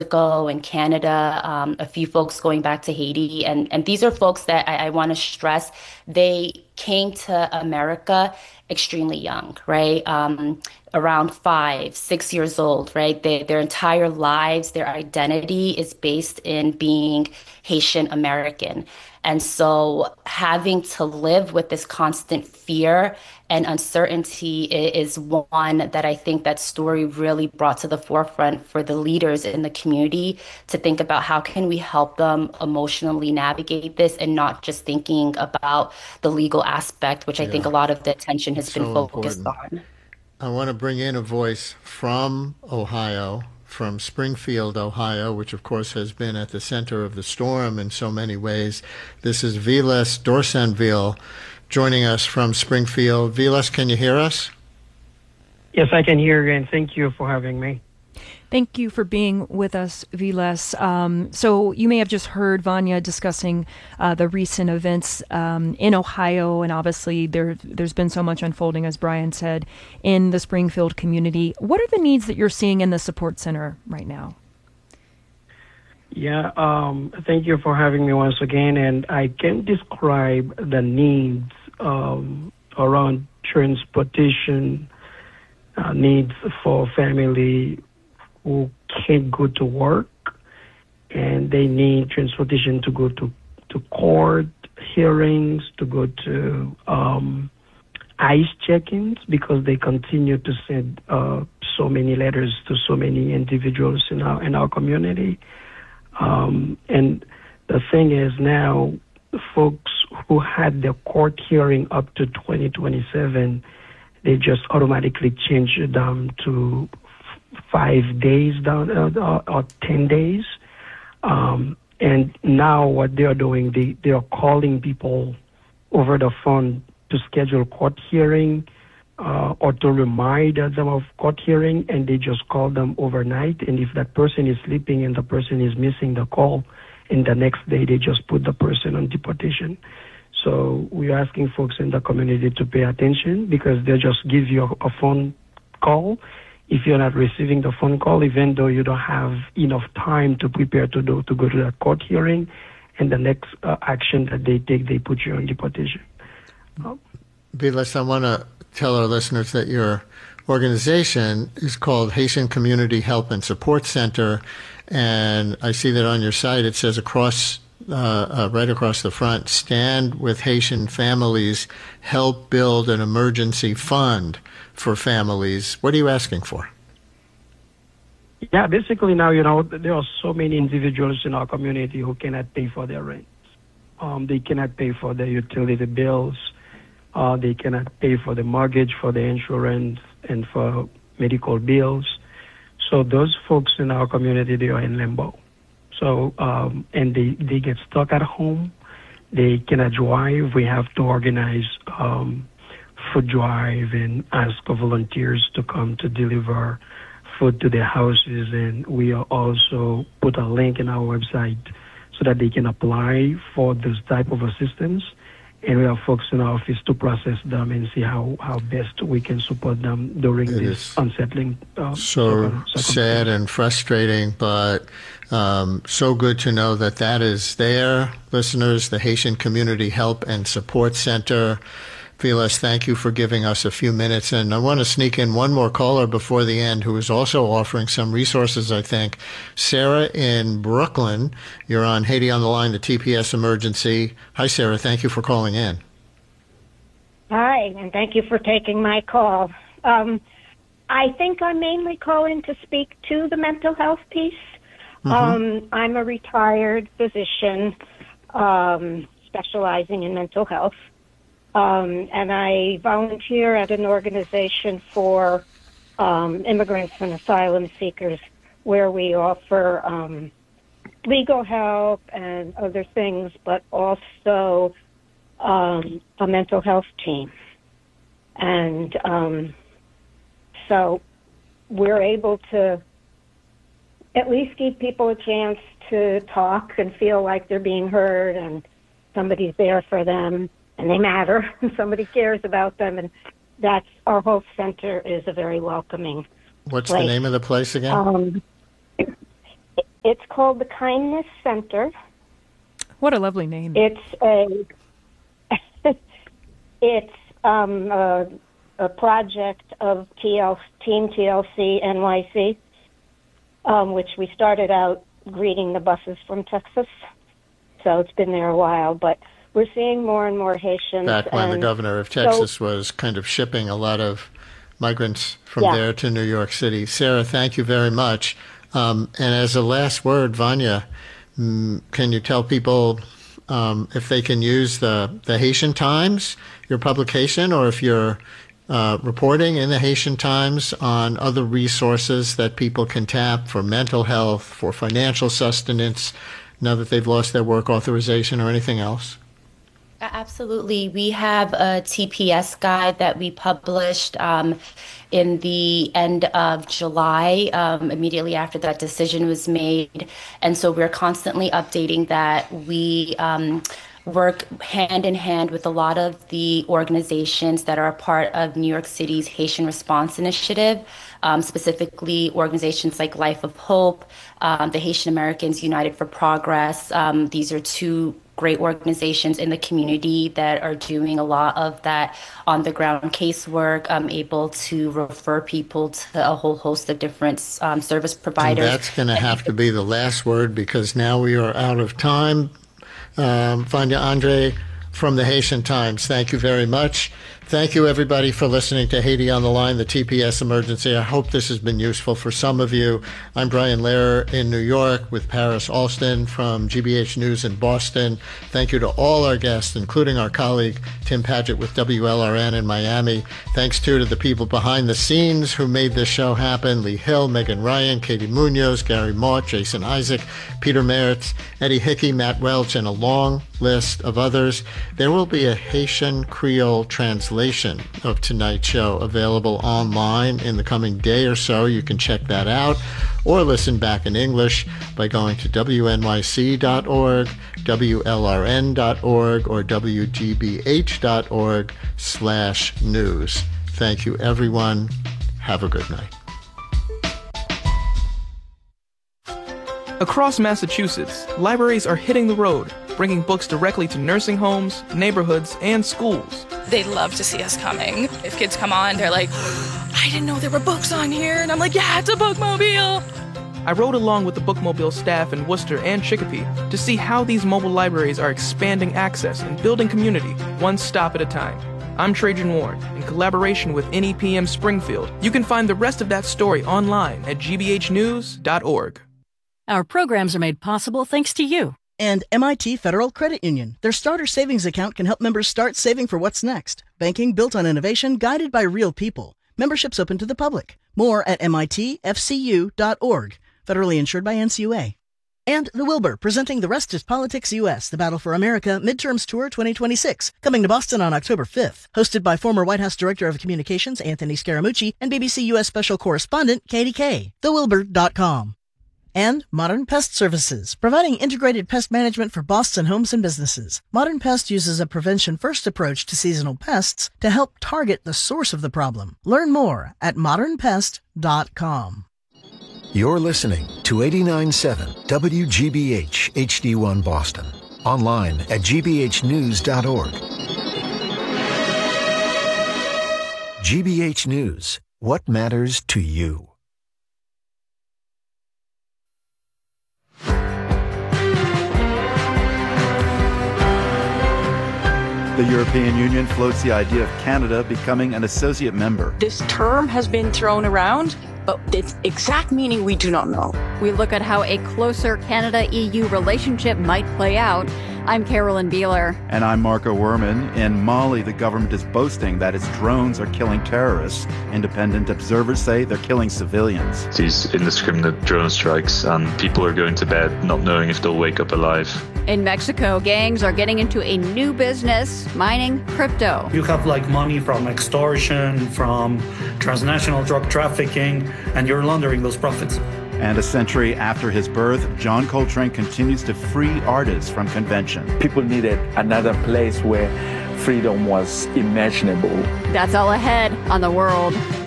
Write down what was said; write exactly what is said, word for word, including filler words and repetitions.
Mexico and Canada, um, a few folks going back to Haiti. And, and these are folks that I, I want to stress, they came to America extremely young, right? Um, around five, six years old, right? They, their entire lives, their identity is based in being Haitian American. And so having to live with this constant fear and uncertainty is one that I think that story really brought to the forefront for the leaders in the community to think about how can we help them emotionally navigate this and not just thinking about the legal aspect, which I think Yeah, a lot of the attention has it's been so focused important. on. I want to bring in a voice from Ohio, from Springfield, Ohio, which of course has been at the center of the storm in so many ways. This is Vilas Dorsanville joining us from Springfield. Vilas, can you hear us? Yes, I can hear you, and thank you for having me. Thank you for being with us, Vilas. Um, so you may have just heard Vanya discussing uh, the recent events um, in Ohio, and obviously there, there's been so much unfolding, as Brian said, in the Springfield community. What are the needs that you're seeing in the support center right now? Yeah, um, thank you for having me once again, and I can describe the needs um, around transportation, uh, needs for family who can't go to work, and they need transportation to go to, to court hearings, to go to um, ICE check-ins, because they continue to send uh, so many letters to so many individuals in our in our community. Um, and the thing is now, folks who had their court hearing up to twenty twenty-seven, they just automatically change them to five days down uh, or, or ten days. Um, and now what they are doing, they, they are calling people over the phone to schedule court hearing uh, or to remind them of court hearing, and they just call them overnight. And if that person is sleeping and the person is missing the call, and the next day they just put the person on deportation. So we're asking folks in the community to pay attention, because they'll just give you a, a phone call. If you're not receiving the phone call, even though you don't have enough time to prepare to do, to go to that court hearing, and the next uh, action that they take, they put you on deportation. Um, Vilas, I want to tell our listeners that your organization is called Haitian Community Help and Support Center, and I see that on your site it says across, uh, uh, right across the front, stand with Haitian families, help build an emergency fund for families. What are you asking for? Yeah, basically now, you know, there are so many individuals in our community who cannot pay for their rent. Um, they cannot pay for their utility bills. Uh, they cannot pay for the mortgage, for the insurance, and for medical bills. So those folks in our community, they are in limbo. So, um, and they, they get stuck at home. They cannot drive. We have to organize um, food drive and ask volunteers to come to deliver food to their houses. And we are also put a link in our website so that they can apply for this type of assistance. And we have folks in our office to process them and see how, how best we can support them during It this is unsettling uh, so sad circumstance. and frustrating, but um, so good to know that that is there. Listeners, the Haitian Community Help and Support Center. Vilas, thank you for giving us a few minutes. And I want to sneak in one more caller before the end who is also offering some resources, I think. Sarah in Brooklyn, you're on Haiti on the Line, the T P S emergency. Hi, Sarah. Thank you for calling in. Hi, and thank you for taking my call. Um, I think I'm mainly calling to speak to the mental health piece. Mm-hmm. Um, I'm a retired physician um, specializing in mental health. Um, and I volunteer at an organization for um, immigrants and asylum seekers, where we offer um, legal help and other things, but also um, a mental health team. And um, so we're able to at least give people a chance to talk and feel like they're being heard and somebody's there for them. And they matter, and somebody cares about them, and that's our whole center is a very welcoming What's place. the name of the place again? Um, It's called the Kindness Center. What a lovely name. It's a it's um, a, a project of T L, Team T L C N Y C, um, which we started out greeting the buses from Texas. So it's been there a while, but we're seeing more and more Haitians. Back when and the governor of Texas so, was kind of shipping a lot of migrants from yeah. there to New York City. Sarah, thank you very much. Um, and as a last word, Vanya, mm, can you tell people um, if they can use the, the Haitian Times, your publication, or if you're uh, reporting in the Haitian Times on other resources that people can tap for mental health, for financial sustenance, now that they've lost their work authorization, or anything else? Absolutely. We have a T P S guide that we published um, in the end of July, um, immediately after that decision was made. And so we're constantly updating that. We um, work hand in hand with a lot of the organizations that are a part of New York City's Haitian Response Initiative, um, specifically organizations like Life of Hope, um, the Haitian Americans United for Progress. Um, these are two great organizations in the community that are doing a lot of that on-the-ground casework, um, able to refer people to a whole host of different um, service providers. And that's going to have to be the last word, because now we are out of time. Um, Vanya Andre from the Haitian Times, thank you very much. Thank you, everybody, for listening to Haiti on the Line, the T P S Emergency. I hope this has been useful for some of you. I'm Brian Lehrer in New York with Paris Alston from G B H News in Boston. Thank you to all our guests, including our colleague Tim Padgett with W L R N in Miami. Thanks, too, to the people behind the scenes who made this show happen: Lee Hill, Megan Ryan, Katie Munoz, Gary Mott, Jason Isaac, Peter Meritz, Eddie Hickey, Matt Welch, and a long list of others. There will be a Haitian Creole translation of tonight's show available online in the coming day or so. You can check that out or listen back in English by going to W N Y C dot org, W L R N dot org, or W G B H dot org slash news. Thank you, everyone. Have a good night. Across Massachusetts, libraries are hitting the road, bringing books directly to nursing homes, neighborhoods, and schools. They love to see us coming. If kids come on, they're like, I didn't know there were books on here. And I'm like, yeah, it's a bookmobile. I rode along with the bookmobile staff in Worcester and Chicopee to see how these mobile libraries are expanding access and building community, one stop at a time. I'm Trajan Ward, in collaboration with N E P M Springfield. You can find the rest of that story online at G B H news dot org. Our programs are made possible thanks to you. And M I T Federal Credit Union. Their starter savings account can help members start saving for what's next. Banking built on innovation, guided by real people. Membership's open to the public. More at M I T F C U dot org. Federally insured by N C U A. And The Wilbur, presenting The Rest is Politics U S, the Battle for America Midterms Tour twenty twenty-six, coming to Boston on October fifth. Hosted by former White House Director of Communications Anthony Scaramucci and B B C U S Special Correspondent Katie Kay. the wilbur dot com. And Modern Pest Services, providing integrated pest management for Boston homes and businesses. Modern Pest uses a prevention-first approach to seasonal pests to help target the source of the problem. Learn more at modern pest dot com. You're listening to eighty-nine point seven W G B H H D one Boston. Online at G B H news dot org. G B H News. What matters to you? The European Union floats the idea of Canada becoming an associate member. This term has been thrown around, but its exact meaning we do not know. We look at how a closer Canada-E U relationship might play out. I'm Carolyn Beeler. And I'm Marco Werman. In Mali, the government is boasting that its drones are killing terrorists. Independent observers say they're killing civilians. These indiscriminate drone strikes, and people are going to bed not knowing if they'll wake up alive. In Mexico, gangs are getting into a new business, mining crypto. You have like money from extortion, from transnational drug trafficking, and you're laundering those profits. And a century after his birth, John Coltrane continues to free artists from convention. People needed another place where freedom was imaginable. That's all ahead on The World.